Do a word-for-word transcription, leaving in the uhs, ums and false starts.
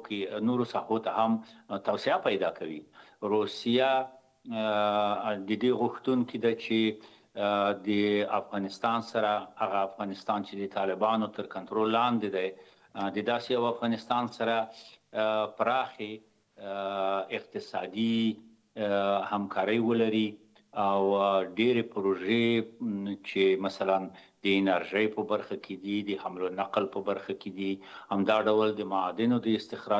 کې نورو ساحو ته هم توسعه پیدا کوي. روسیه د دې غوښتونکې ده چې د افغانستان سره هغه افغانستان چې د طالبانو تر کنټرول لاندې دی د داسې یو افغانستان سره پراخې اقتصادي همکاري ولري او ډېرې پروژې چې مثلا د انرژۍ په برخه کې دي، د حمل و نقل په برخه کې دي، همدا ډول د معادنو د استخراج